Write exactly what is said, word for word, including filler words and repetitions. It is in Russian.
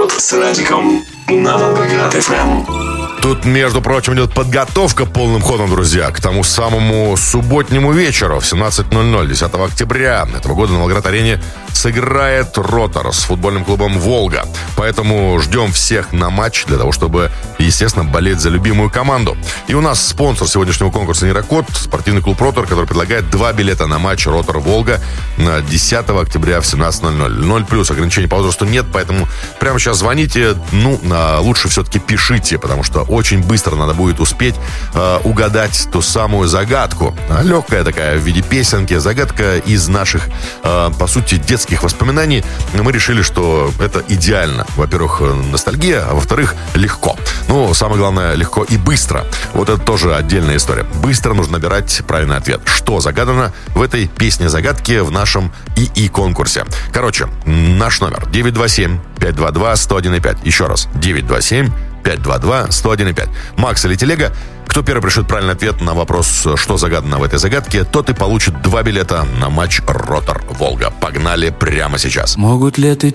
Народ с Радиком на Волгоград эф эм. Тут, между прочим, идет подготовка полным ходом, друзья, к тому самому субботнему вечеру в семнадцать ноль ноль десятого октября этого года на Волгоград-арене сыграет «Ротор» с футбольным клубом «Волга». Поэтому ждем всех на матч для того, чтобы, естественно, болеть за любимую команду. И у нас спонсор сегодняшнего конкурса «Нейрокод», спортивный клуб «Ротор», который предлагает два билета на матч «Ротор-Волга» на десятого октября в семнадцать ноль ноль. ноль плюс, ограничений по возрасту нет, поэтому прямо сейчас звоните. Ну, лучше все-таки пишите, потому что очень быстро надо будет успеть э, угадать ту самую загадку. Легкая такая в виде песенки. Загадка из наших, э, по сути, детских воспоминаний. Мы решили, что это идеально. Во-первых, ностальгия, а во-вторых, легко. Ну, самое главное, легко и быстро. Вот это тоже отдельная история. Быстро нужно набирать правильный ответ. Что загадано в этой песне-загадке в нашем ИИ-конкурсе. Короче, наш номер девять два семь пять два два сто один и пять. Еще раз, девять два семь пять два два сто один и пять. Макс или Телега. Кто первый пришлет правильный ответ на вопрос, что загадано в этой загадке, тот и получит два билета на матч «Ротор-Волга». Погнали прямо сейчас. Могут ли это